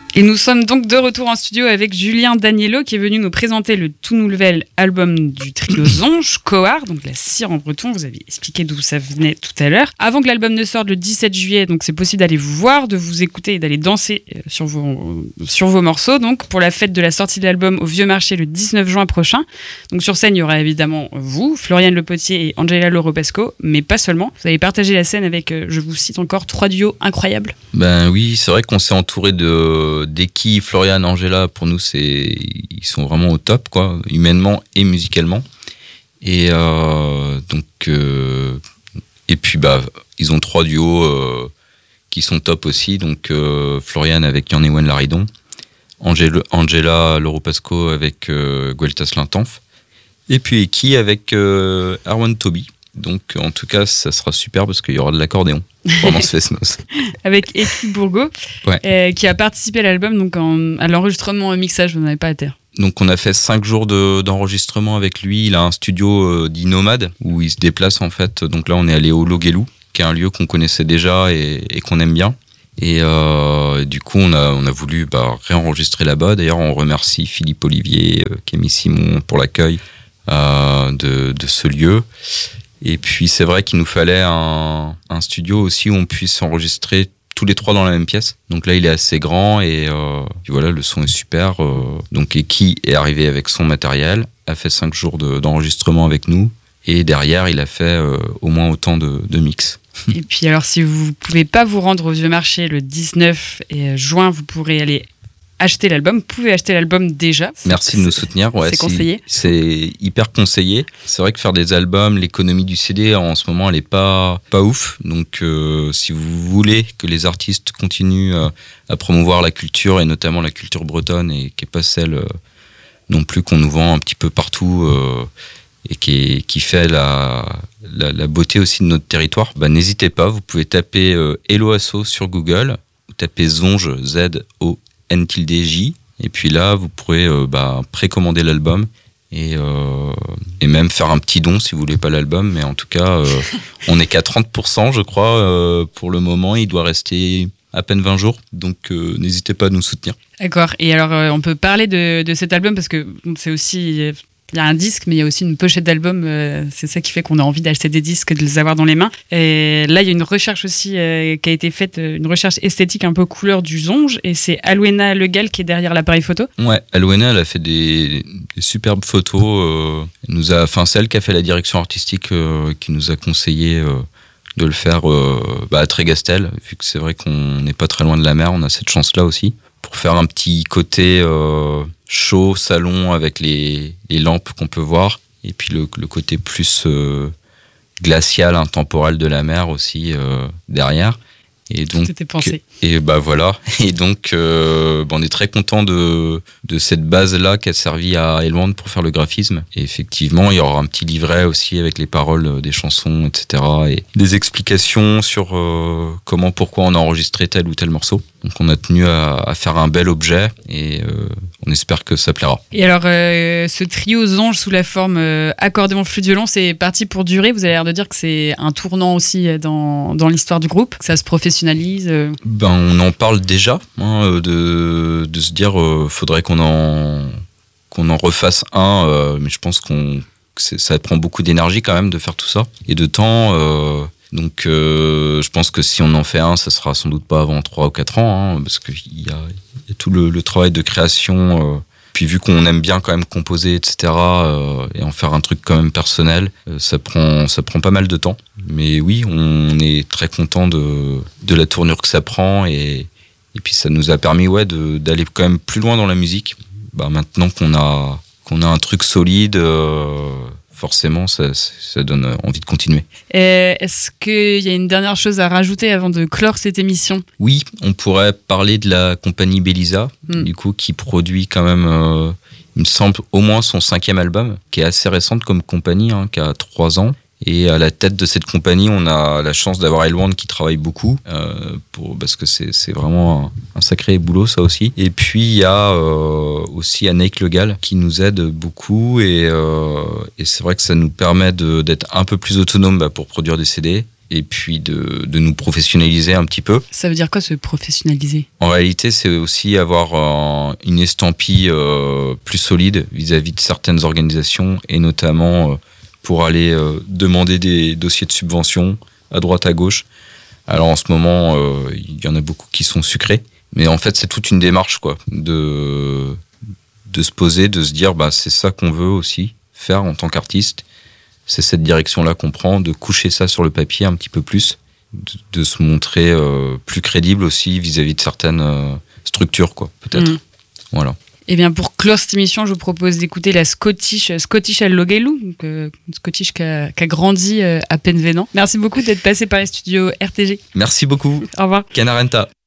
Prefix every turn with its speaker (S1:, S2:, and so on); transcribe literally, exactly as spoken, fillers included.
S1: Et nous sommes donc de retour en studio avec Julien Daniello qui est venu nous présenter le tout nouvel album du trio Zonge, Cohard, donc la cire en breton. Vous avez expliqué d'où ça venait tout à l'heure. Avant que l'album ne sorte le dix-sept juillet, donc c'est possible d'aller vous voir, de vous écouter et d'aller danser sur vos, sur vos morceaux. Donc pour la fête de la sortie de l'album au Vieux Marché le dix-neuf juin prochain. Donc sur scène, il y aura évidemment vous, Floriane Lepotier et Angela Loropesco, mais pas seulement. Vous allez partager la scène avec, je vous cite encore, trois duos incroyables.
S2: Ben oui, c'est vrai qu'on s'est entouré de d'Eki, Florian, Angela. Pour nous, c'est ils sont vraiment au top, quoi, humainement et musicalement. Et euh, donc euh, et puis bah ils ont trois duos euh, qui sont top aussi. Donc euh, Florian avec Yann Ewen Laridon, Angela, Angela Loropesco avec euh, Gueltas Lintanf, et puis Eki avec euh, Erwan Toby. Donc en tout cas ça sera super parce qu'il y aura de l'accordéon pendant ce Fest-Noz.
S1: Avec Eki Bourgo,
S2: ouais.
S1: euh, qui a participé à l'album, donc en, à l'enregistrement et au mixage, vous n'avez pas à terre.
S2: Donc on a fait cinq jours de, d'enregistrement avec lui. Il a un studio euh, dit nomade où il se déplace en fait. Donc là on est allé au Loguelou, qui est un lieu qu'on connaissait déjà et, et qu'on aime bien. Et euh, du coup on a, on a voulu bah, réenregistrer là-bas. D'ailleurs on remercie Philippe Olivier, euh, Camille Simon pour l'accueil euh, de, de ce lieu. Et puis c'est vrai qu'il nous fallait un, un studio aussi où on puisse enregistrer tous les trois dans la même pièce. Donc là il est assez grand et euh, puis voilà, le son est super. Euh, donc Eki est arrivé avec son matériel, a fait cinq jours de, d'enregistrement avec nous et derrière il a fait euh, au moins autant de, de mix.
S1: Et puis alors si vous ne pouvez pas vous rendre au Vieux Marché le dix-neuf juin, vous pourrez aller acheter l'album. Vous pouvez acheter l'album déjà.
S2: Merci de nous soutenir. Ouais,
S1: c'est conseillé.
S2: C'est hyper conseillé. C'est vrai que faire des albums, l'économie du C D en ce moment, elle est pas pas ouf. Donc, euh, si vous voulez que les artistes continuent à, à promouvoir la culture et notamment la culture bretonne et qui est pas celle euh, non plus qu'on nous vend un petit peu partout euh, et qui est, qui fait la, la la beauté aussi de notre territoire, bah n'hésitez pas. Vous pouvez taper euh, Hello Asso sur Google ou taper Zonge Z O N tilde J, et puis là vous pourrez euh, bah, précommander l'album et, euh, et même faire un petit don si vous voulez pas l'album, mais en tout cas euh, on est qu'à trente pour cent je crois euh, pour le moment. Il doit rester à peine vingt jours, donc euh, n'hésitez pas à nous soutenir.
S1: D'accord, et alors euh, on peut parler de, de cet album parce que c'est aussi... Il y a un disque, mais il y a aussi une pochette d'album. Euh, c'est ça qui fait qu'on a envie d'acheter des disques, de les avoir dans les mains. Et là, il y a une recherche aussi euh, qui a été faite, une recherche esthétique un peu couleur du Zonge. Et c'est Alwena Legal qui est derrière l'appareil photo.
S2: Ouais, Alwena, elle a fait des, des superbes photos. Euh, elle nous a, enfin, c'est elle qui a fait la direction artistique, euh, qui nous a conseillé euh, de le faire euh, bah, à Trégastel, vu que c'est vrai qu'on n'est pas très loin de la mer. On a cette chance-là aussi. Pour faire un petit côté euh, chaud, salon, avec les, les lampes qu'on peut voir. Et puis le, le côté plus euh, glacial, intemporel de la mer aussi euh, derrière. Et donc,
S1: tout était pensé.
S2: Et bah voilà. Et donc, euh, bah on est très content de, de cette base-là qui a servi à Elwand pour faire le graphisme. Et effectivement, il y aura un petit livret aussi avec les paroles des chansons, et cetera. Et des explications sur euh, comment, pourquoi on a enregistré tel ou tel morceau. Donc on a tenu à, à faire un bel objet et euh, on espère que ça plaira.
S1: Et alors, euh, ce trio Zonge sous la forme euh, accordéon, flûte, violon, c'est parti pour durer. Vous avez l'air de dire que c'est un tournant aussi dans, dans l'histoire du groupe, que ça se professionnalise. Euh.
S2: Ben, on en parle déjà, hein, de, de se dire euh, faudrait qu'on en, qu'on en refasse un, euh, mais je pense qu'on, que c'est, ça prend beaucoup d'énergie quand même de faire tout ça et de temps. Euh, Donc euh, je pense que si on en fait un, ça sera sans doute pas avant trois ou quatre ans, hein, parce qu'il y a, il y a tout le, le travail de création. Euh, puis vu qu'on aime bien quand même composer, et cetera, euh, et en faire un truc quand même personnel, euh, ça prend ça prend pas mal de temps. Mais oui, on est très content de de la tournure que ça prend et et puis ça nous a permis ouais de d'aller quand même plus loin dans la musique. Bah maintenant qu'on a qu'on a un truc solide. Euh, forcément, ça, ça donne envie de continuer.
S1: Et est-ce qu'il y a une dernière chose à rajouter avant de clore cette émission ?
S2: Oui, on pourrait parler de la compagnie Belisa, mm. du coup, qui produit quand même, euh, il me semble, au moins son cinquième album, qui est assez récente comme compagnie, hein, qui a trois ans. Et à la tête de cette compagnie, on a la chance d'avoir Elwand qui travaille beaucoup, euh, pour, parce que c'est, c'est vraiment un, un sacré boulot, ça aussi. Et puis, il y a euh, aussi Annick Legal qui nous aide beaucoup. Et, euh, et c'est vrai que ça nous permet de, d'être un peu plus autonome bah, pour produire des C D. et puis de, de nous professionnaliser un petit peu.
S1: Ça veut dire quoi, se professionnaliser ?
S2: En réalité, c'est aussi avoir euh, une estampille euh, plus solide vis-à-vis de certaines organisations, et notamment euh, pour aller euh, demander des dossiers de subvention à droite à gauche. Alors en ce moment, euh, il y en a beaucoup qui sont sucrés, mais en fait c'est toute une démarche quoi, de, de se poser, de se dire bah, c'est ça qu'on veut aussi faire en tant qu'artiste, c'est cette direction-là qu'on prend, de coucher ça sur le papier un petit peu plus, de, de se montrer euh, plus crédible aussi vis-à-vis de certaines euh, structures quoi, peut-être. Mmh. Voilà.
S1: Eh bien, pour clore cette émission, je vous propose d'écouter la Scottish, Scottish Allogelou, donc euh, une Scottish qui a, qui a grandi euh, à Penvenant. Merci beaucoup d'être passé par les studios R T G.
S2: Merci beaucoup.
S1: Au revoir.
S2: Canarenta.